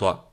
оролцоо.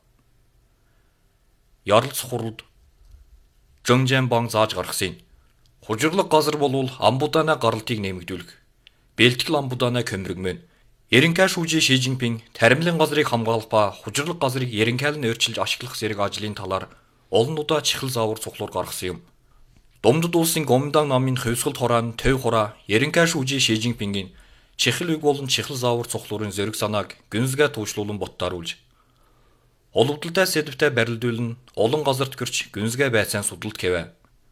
Яралц хуралд Жонжэнбанг зааж гаргасан. Хужирлаг газар болвол амбудаана гаралтыг нэмэгдүүлэх. Бэлтгэл амбудаана көмрөгмөн. Ерөнхий шүүжээ Ши Жинпин таримлын газрыг хамгаалах ба хужирлаг газрыг ерөнхийлөн өөрчилж ашиглах зэрэг ажлын талаар олон удаа чихэл заавар цуглуур гаргасан юм. Домдод улсын Гоминдан намын хувьсгал хураан төв хураа ерөнхий шүүжээ Ши Жинпингийн чихэл үг болон чихэл заавар цуглуурын зориг санааг гүнзгий туушлуулан боттааруулж оловдолтой сэдвтэй барилдуулан олон газарт гэрч гүнзгий байцаан судалд гэвэ.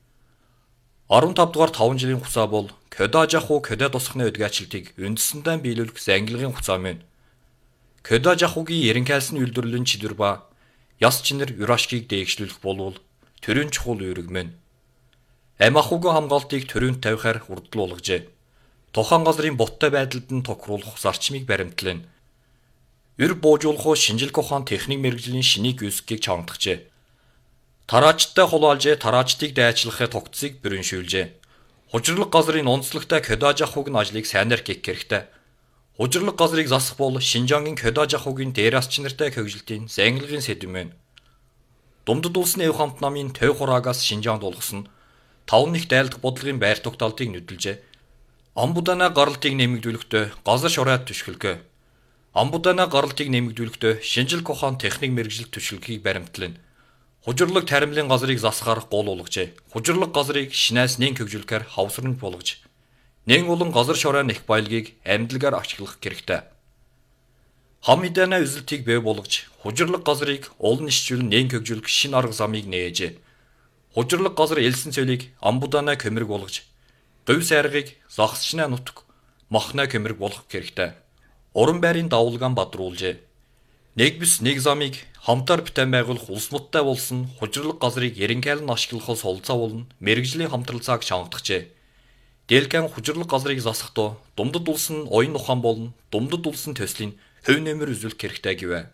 15 дугаар 5 жилийн хугацаа бол Көдажаху Көдэ тусахны өдгөөчлөлтийг үндэсэндээ биелүүлэх ангилгын хугацаа мөн. Көдажахугийн ерөнхийлсны үйлдвэрлэлийн чиглэл ба яс чинэр юрашкийг дээгшлүүлэх болвол төрийн чухал үүрэг мөн. Амахугийн хамгаалтыг төрөнд тавихаар хурдл болгожээ. Тухайн газрын боттой байдалд нь тохируулах зарчмыг баримтлана. Өр буужуулах шинжилгээ ухаан техник мэргэжлийн шинийг үүсгэхийг чамдагчээ. Тараачтай хулаалжээ тараачдыг дайчлахын тогтцыг бүрэншүүлжээ. Хужирлаг газрын онцлогтой Көдажахугийн ажлыг сайнаар хийх хэрэгтэй. Хужирлаг газрыг засах бол Шинжангийн Көдажахугийн дээрас чинэртэй хөгжилтийн ангилгын сэдэв мөн. Думдад улсны эв хамт намын төв хураагаас Шинжаанд болгосон 5 их дайлдах бодлогын байр тогтоолтыг нөтөлжээ. Амбудаана гаралтыг нэмэгдүүлэхдээ газар шоройд түшгэлгээ. Амбудаана гаралтыг нэмэгдүүлэхдээ шинжилгээ ухаан техник мэргэжилт түшгэлгийг баримтлана. Хужирлаг таримлын газрыг засахаар гол болгожээ. Хужирлаг газрыг шинээс нэн хөгжүүлэхээр хавсрын болгож. Нэн улан газар шоройн их баялагийг амьдлагаар ашиглах хэрэгтэй. Хам идэна үзэлтийг бий болгож, хужирлаг газрыг олон ишчүүл нэн хөгжүүлэх шин арга замыг нээжээ. Хужирлаг газар элсэн цөлийг амбудаана көмөрг болгож, говь сайргыг загсчнаа нутг, махна көмөрг болгох хэрэгтэй. Уран байрын давалгаан бадруулжээ. Нэг бис нэг замыг хамтаар бүтээн байгуулах улс муттай болсон хужирлаг газрыг ерөнхийлөн ашиглахаас олзаа болно мэргэжлийн хамтралцааг шаардагчээ. Дэлгэн хужирлаг газрыг засахдаа Думдад улс нь оюун ухаан болон Думдад улсын төслийн хөв нэмэр үзүүлэх хэрэгтэй гэвэ.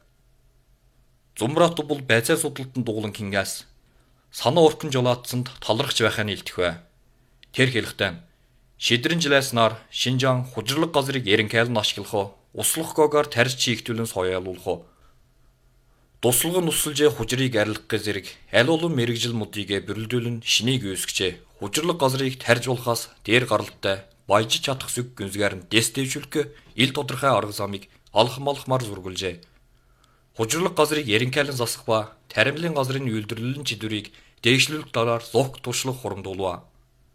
Зумрат бол байцаа судалтанд дуулан кингаас санаа уркан жолаатсанд талархж байхаа нийлдэх бай. Тэр хэлэхдээ шидрэн жилээснаар Шинжаан хужирлаг газрыг ерөнхийлөн ашиглах услахгүйгээр тарж чийгтүүлэн соёолуулах. Дуслаг нь усалжээ хужирыг арилгах зэрэг аль олон мэрэгжил модыг бүрэлдүүлэн шинийг үүсгэжээ. Хужирлаг газрыг тарж болохоос дээр гаралтай баяж чадах зүг гүнзгээр нь дэвшүүлэх ил тодорхой арга замыг алхамалхмаар зургуулжээ. Хужирлаг газрыг ерөнхийлөн засах ба таримлын газрын үйлдвэрлэлийн чиглэлийг дэвшлүүлэх талаар зохик туршлага хурамдуулав.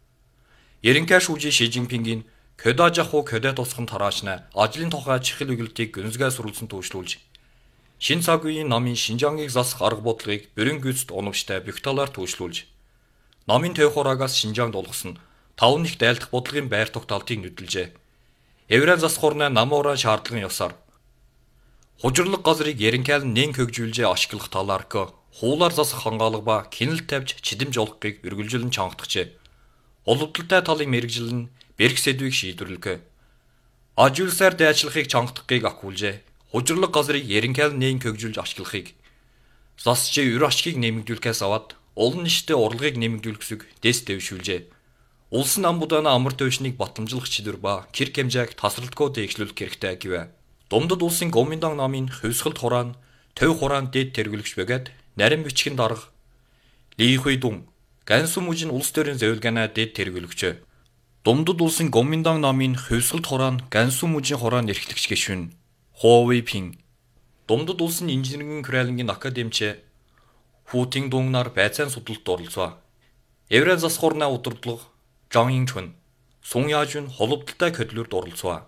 Ерөнхий шүүжээ Ши Жинпингийн Көдажаху Көдэ тусахын тараачна ажлын тухай чихэл өгүүлтийг гүнзгий сурвалжсан төвшлүүлж Шин цаг үеийн намын Шинжангийг засах арга бодлогыг бүрэн гүйцэд оновчтой бүх талаар төвшлүүлж намын төв хураагаас Шинжаанд олгосон 5 их дайлдах бодлогын байр тогтоолтыг нөтөлжээ. Еврейн засах хурнаа намуураа шаардлагын ёсоор хужирлаг газрыг ерөнхийлөн нэн хөгжүүлжээ ашиглах талаар хуулаар засах хангаалга ба кинэл тавьж чидэмж олохыг үргэлжлэн чангадагчээ. Оловдолтой талын мэргэжил нь бэрх сэдвийг шийдвэрлэв. Ажуулсаар дайчлахыг чангадахыг акуулжээ. Хужирлаг газрыг ерөнхийлөн нэн хөгжүүлж ашиглахыг засчээ өр ашгийг нэмэгдүүлэхээс аваад олон нийтэд урлагийг нэмэгдүүлэх зүг дэс дэвшүүлжээ. Улс нь амбудаана амар төвшнийг батламжлах чиглэл ба кирк хэмжээг тасралтгүй дэвшлүүлэх хэрэгтэй гэвэ. Думдад улсын Гоминдан намын хувьсгалт хураан, төв хураан дэд тэргүүлэгч бөгөөд нарийн бичгийн дарга Ли Хуйдун Гансүм мужийн улс төрийн зөвлөгөөнөө дэд тэргүүлэгчээ. Думдад улсын Гоминдан намын хувьсгалт хураан, Гансүм мужийн хураан эрхлэгч гишүүн Хо Вэйпин Думдад улсын инженерийн хүрээлэнгийн академич Ху Тингдун нар байцаан судалт оролцоо. Еврейн засах хурнаа удирдлага Жан Инчүн Сун Яажун холбогдолтой хөтлөлд оролцоо.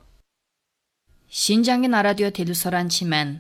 Шинжангийн радио телевизоран чимэн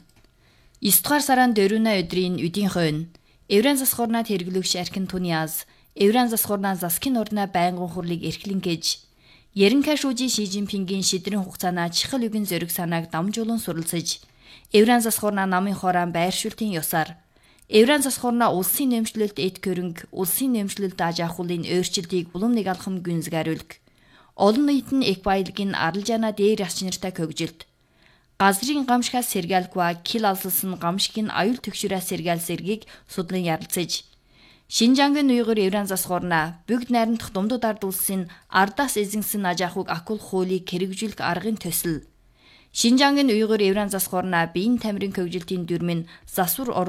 9 дугаар сарын 4-ны өдрийн үдийн хойно Еврейн засах хурнаа хэрэглэгч Аркин Туниас Еврейн засах хурнаа заскын орноо байнгын хурлыг эрхлэн гэж ерөнхий шүүжээ Ши Жинпингийн шидрийн хугацаанаа чихэл үгийн зориг санааг дамжуулан суралцаж Еврейн засах хурнаа намын хоороон байршуултын ёсоор Еврейн засах хурнаа улсын нэмшлэлт эд хөрөнгө улсын нэмшлэлт аж ахуйлын өөрчлөлтийг булан нэг алхам гүнзгийрүүлэх олон нийтийн их баялагын аралжаана дээр яс чинэртэй хөгжилт газрын гамшигаас сэргээлгүй кил алсалсан гамшигын аюул төгшрөөс сэргээл зэргийг судлан ярилцаж Шинжангийн уйгур Еврейн засах хурнаа бүгд найрамдах Думдад ард улсын ардаас эзэнсэн аж ахуйг акул хуулийг хэрэгжүүлэх аргын төсөл Шинжангийн уйгур Еврейн засах хурнаа биеийн тамирын хөгжилтийн дүрмийн засвар